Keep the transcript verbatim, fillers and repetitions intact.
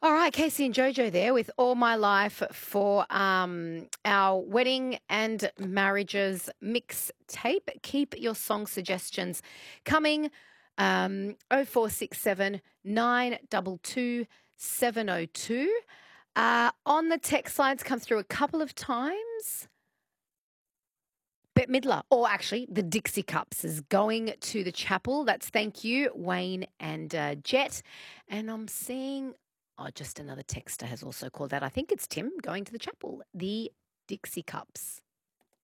All right, Casey and Jojo there with All My Life for um, our wedding and marriages mix tape. Keep your song suggestions coming. Um, oh four six seven, nine two two, seven oh two. Uh, on the text lines come through a couple of times. Bette Midler, or actually the Dixie Cups, is going to the chapel. That's thank you, Wayne and uh, Jet. And I'm seeing, oh, just another texter has also called that. I think it's Tim going to the chapel. The Dixie Cups.